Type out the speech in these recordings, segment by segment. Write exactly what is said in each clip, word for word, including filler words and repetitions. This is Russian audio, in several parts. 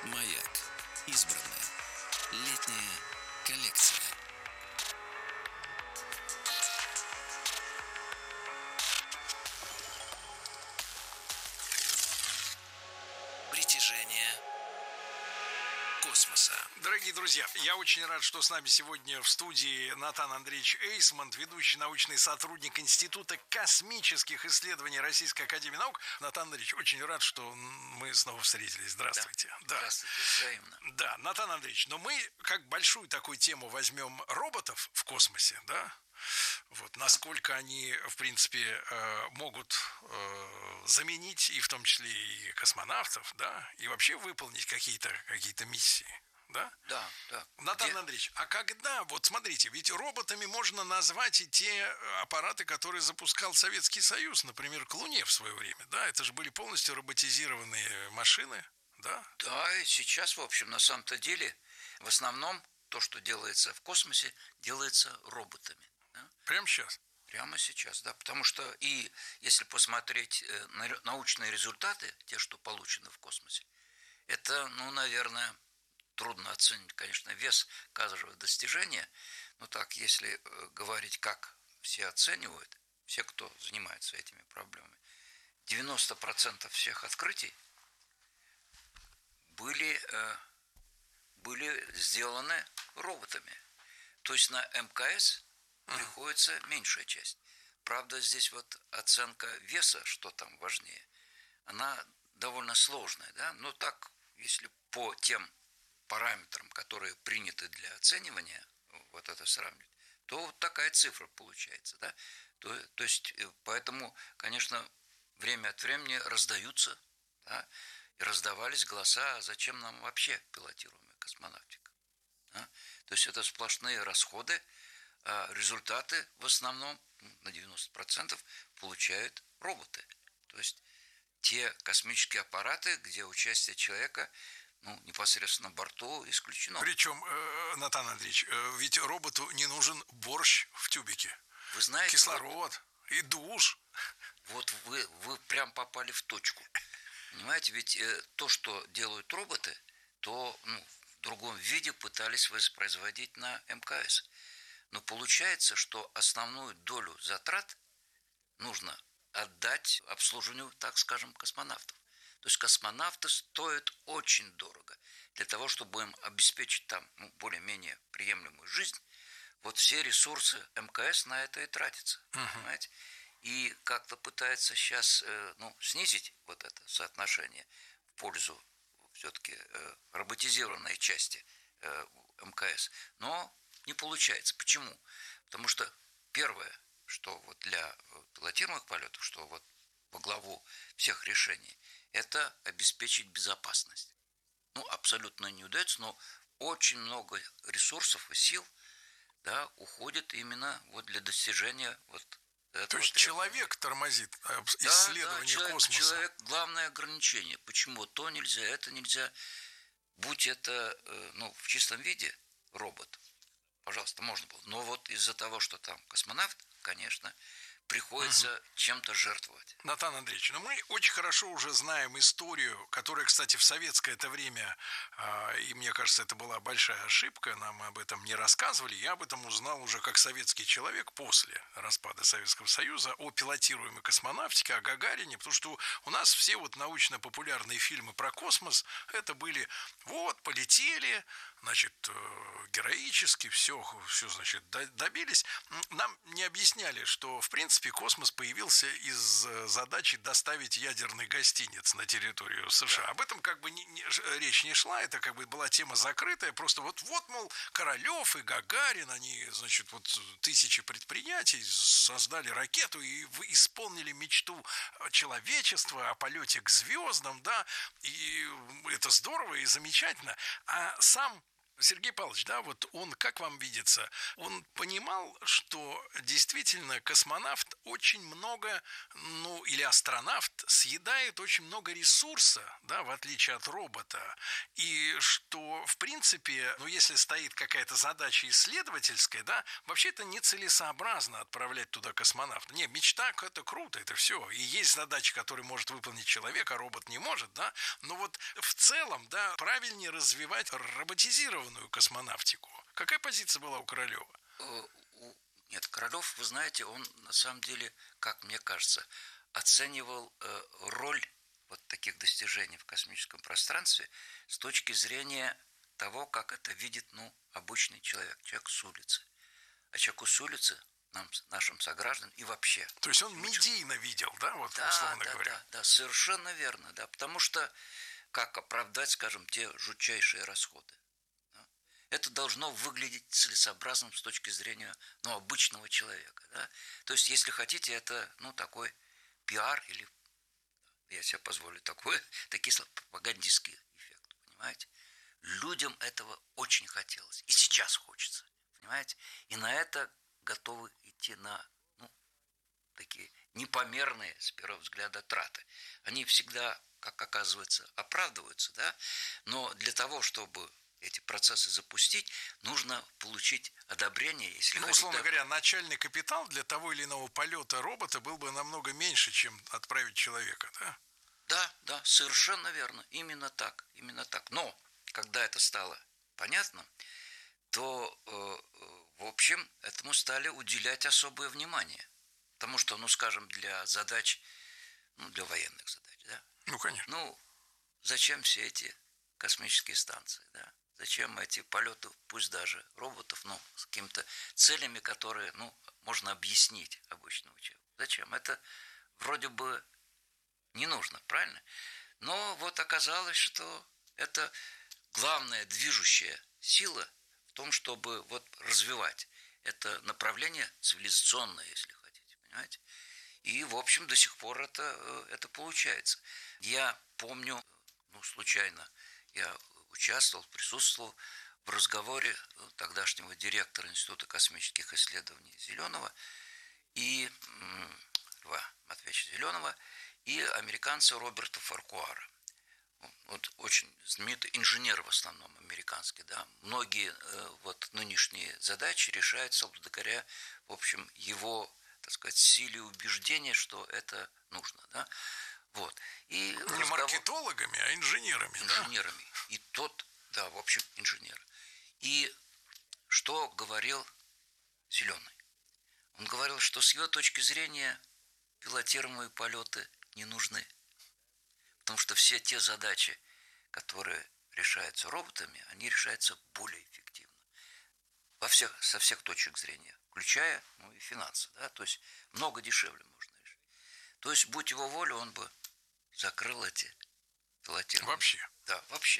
Маяк. Избранное. Летняя коллекция. Притяжение космоса. Дорогие друзья, я очень рад, что с нами сегодня в студии Натан Андреевич Эйсмонт, ведущий научный сотрудник Института космических исследований Российской академии наук. Натан Андреевич, очень рад, что мы снова встретились. Здравствуйте. Да. Да. Здравствуйте, взаимно. Да, Натан Андреевич, но мы как большую такую тему возьмем роботов в космосе, да? Вот, насколько они, в принципе, могут заменить, и в том числе и космонавтов, да, и вообще выполнить какие-то какие-то миссии, да? Да, да. Натан Где... Андреевич, а когда, вот смотрите, ведь роботами можно назвать и те аппараты, которые запускал Советский Союз, например, к Луне в свое время, да, это же были полностью роботизированные машины, да? Да, и сейчас, в общем, на самом-то деле, в основном то, что делается в космосе, делается роботами. Прямо сейчас? Прямо сейчас, да, потому что и если посмотреть на научные результаты, те, что получены в космосе, это, ну, наверное, трудно оценить, конечно, вес каждого достижения, но так, если говорить, как все оценивают, все, кто занимается этими проблемами, девяносто процентов всех открытий были, были сделаны роботами. То есть на эм ка эс приходится меньшая часть. Правда, здесь вот оценка веса, что там важнее, она довольно сложная, да? Но так, если по тем параметрам, которые приняты для оценивания, вот это сравнивать, то вот такая цифра получается, да? То, то есть, поэтому, конечно, время от времени раздаются, да? И раздавались голоса, а зачем нам вообще пилотируемая космонавтика? Да? То есть, это сплошные расходы, а результаты в основном на девяносто процентов получают роботы. То есть те космические аппараты, где участие человека, ну, непосредственно на борту исключено. Причем, э, Натан Андреевич, э, ведь роботу не нужен борщ в тюбике. Вы знаете, кислород вот, и душ. Вот вы, вы прям попали в точку. Понимаете, ведь э, то, что делают роботы, то, ну, в другом виде пытались воспроизводить на эм ка эс. Но получается, что основную долю затрат нужно отдать обслуживанию, так скажем, космонавтов. То есть космонавты стоят очень дорого. Для того, чтобы им обеспечить там, ну, более-менее приемлемую жизнь, вот все ресурсы эм ка эс на это и тратятся. Uh-huh. Понимаете? И как-то пытается сейчас ну, снизить вот это соотношение в пользу все-таки роботизированной части эм ка эс. Но не получается. Почему? Потому что первое, что вот для пилотируемых полетов, что вот во главу всех решений, это обеспечить безопасность. Ну, абсолютно не удается, но очень много ресурсов и сил, да, уходит именно вот для достижения вот этого. То есть требования. Человек тормозит исследование да, да, человек, космоса. Человек – главное ограничение. Почему то нельзя, это нельзя. Будь это ну, в чистом виде робот, пожалуйста, можно было. Но вот из-за того, что там космонавт, конечно, приходится угу. чем-то жертвовать. Натан Андреевич, ну мы очень хорошо уже знаем историю, которая, кстати, в советское это время, э, и мне кажется, это была большая ошибка, нам об этом не рассказывали, я об этом узнал уже как советский человек после распада Советского Союза, о пилотируемой космонавтике, о Гагарине, потому что у нас все вот научно-популярные фильмы про космос, это были, вот, полетели, значит, героически, все, все, значит, добились. Нам не объясняли, что, в принципе, космос появился из задачи доставить ядерный гостиниц на территорию США. Об этом как бы не, не, речь не шла, это как бы была тема закрытая, просто вот, вот, мол, Королев и Гагарин, они, значит, вот тысячи предприятий создали ракету и исполнили мечту человечества о полете к звездам, да, и это здорово и замечательно. А сам Сергей Павлович, да, вот он, как вам видится, он понимал, что действительно космонавт очень много, ну, или астронавт съедает очень много ресурса, да, в отличие от робота, и что, в принципе, ну, если стоит какая-то задача исследовательская, да, вообще это нецелесообразно отправлять туда космонавта. Не, мечта – это круто, это все. И есть задачи, которые может выполнить человек, а робот не может, да, но вот в целом, да, правильнее развивать роботизированную космонавтику. Какая позиция была у Королева? Нет, Королев, вы знаете, он на самом деле, как мне кажется, оценивал э, роль вот таких достижений в космическом пространстве с точки зрения того, как это видит, ну, обычный человек, человек с улицы. А человеку с улицы, нам, нашим согражданам и вообще. То есть он медийно видел, да, вот да, условно да, говоря? Да, да, совершенно верно, да, потому что как оправдать, скажем, те жутчайшие расходы? Это должно выглядеть целесообразным с точки зрения, ну, обычного человека, да? То есть, если хотите, это, ну, такой пиар или, я себе позволю, такой, такие пропагандистский эффект, понимаете? Людям этого очень хотелось, и сейчас хочется, понимаете? И на это готовы идти на, ну, такие непомерные, с первого взгляда, траты. Они всегда, как оказывается, оправдываются, да? Но для того, чтобы эти процессы запустить, нужно получить одобрение, если ну, хотите. условно говоря, начальный капитал для того или иного полета робота был бы намного меньше, чем отправить человека, да? Да, да, совершенно верно. Именно так, именно так. Но, когда это стало понятно, то, э, в общем, этому стали уделять особое внимание. Потому что, ну, скажем, для задач, ну, для военных задач, да? Ну, конечно. Ну, зачем все эти космические станции, да? Зачем эти полеты, пусть даже роботов, ну, с какими-то целями, которые, ну, можно объяснить обычному человеку. Зачем? Это вроде бы не нужно, правильно? Но вот оказалось, что это главная движущая сила в том, чтобы вот развивать это направление цивилизационное, если хотите, понимаете? И, в общем, до сих пор это, это получается. Я помню, ну, случайно, я участвовал, присутствовал в разговоре тогдашнего директора Института космических исследований Зеленого и Льва Матвеевича Зеленого и американца Роберта Фаркуара. Вот очень знаменитый инженер в основном американский, да. Многие э, вот нынешние задачи решаются благодаря, в общем, его, так сказать, силе убеждения, что это нужно, да. Вот. И не разговор... маркетологами, а инженерами. Инженерами. Да? И тот, да, в общем, инженер. И что говорил Зеленый? Он говорил, что с его точки зрения пилотируемые полеты не нужны. Потому что все те задачи, которые решаются роботами, они решаются более эффективно. Во всех, со всех точек зрения, включая, ну, и финансы. Да? То есть много дешевле можно решить. То есть, будь его воля, он бы закрыл эти пилотируемые. Вообще. Да, вообще.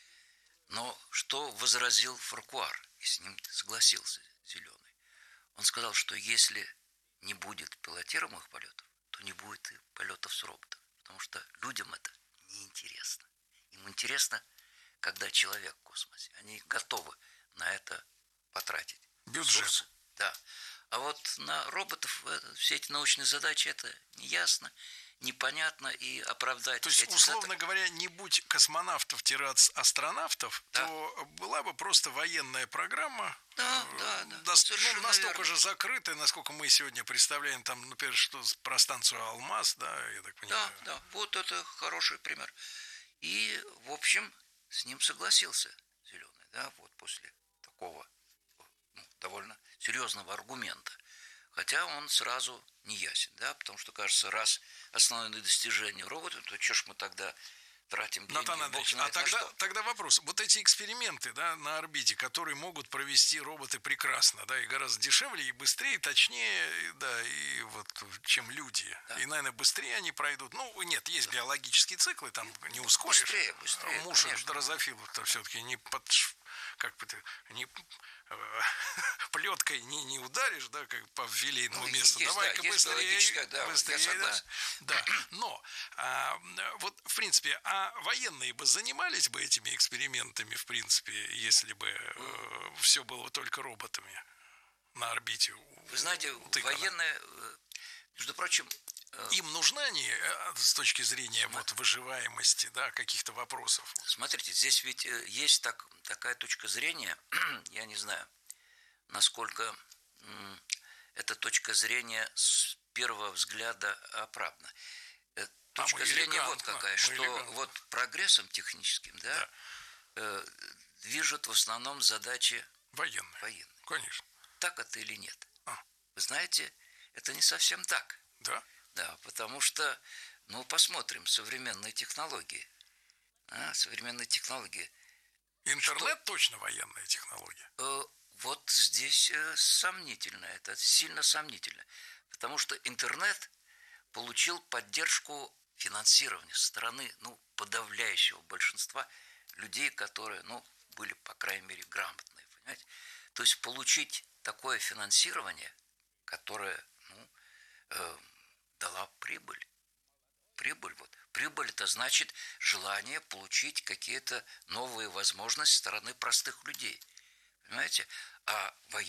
Но что возразил Фаркуар, и с ним согласился Зеленый? Он сказал, что если не будет пилотируемых полетов, то не будет и полетов с роботом. Потому что людям это неинтересно. Им интересно, когда человек в космосе. Они готовы на это потратить бюджет. Ресурсы. Да. А вот на роботов все эти научные задачи, это неясно, непонятно, и оправдать. То есть, эти условно задачи... говоря, не будь космонавтов-астронавтов, да. то была бы просто военная программа, да, да, да, до... ну, настолько верно. же закрытая, насколько мы сегодня представляем, там, например, что про станцию «Алмаз», да, я так понимаю. Да, да, вот это хороший пример. И, в общем, с ним согласился Зеленый, да, вот после такого, ну, довольно серьезного аргумента. Хотя он сразу не ясен, да, потому что, кажется, раз основные достижения робота, то что ж мы тогда тратим деньги? Натан Андреевич, а тогда, тогда вопрос. Вот эти эксперименты, да, на орбите, которые могут провести роботы прекрасно, да, и гораздо дешевле, и быстрее, и точнее, да, и вот, чем люди. Да. И, наверное, быстрее они пройдут. Ну, нет, есть да. биологические циклы, там не ускоришь. Быстрее, быстрее, Муж конечно. дрозофилов-то все-таки не под... Как бы ты... Не... плеткой не, не ударишь, да, как по филейному ну, месту. Давай-ка да, быстрее, да, быстрее, да. да. Но, а, вот, в принципе, а А военные бы занимались бы этими экспериментами, в принципе, если бы э, все было только роботами на орбите? Вы знаете, утыкано? военные, между прочим... Им нужны они с точки зрения вот, выживаемости, да, каких-то вопросов? Смотрите, здесь ведь есть так, такая точка зрения, я не знаю, насколько эта точка зрения с первого взгляда оправдана. Точка а зрения вот какая, что элегантно. Вот прогрессом техническим, да, да. движут в основном задачи военные. военные. Конечно. Так это или нет? А. Вы знаете, это не совсем так. Да? Да, потому что, ну, посмотрим современные технологии. А, современные технологии. Интернет что, точно военная технология? Э, вот здесь э, сомнительно, это сильно сомнительно. Потому что интернет получил поддержку финансирования со стороны, ну, подавляющего большинства людей, которые, ну, были, по крайней мере, грамотные, понимаете? То есть получить такое финансирование, которое, ну, э, дала прибыль. Прибыль, вот. Прибыль – это значит желание получить какие-то новые возможности со стороны простых людей. Понимаете? А военные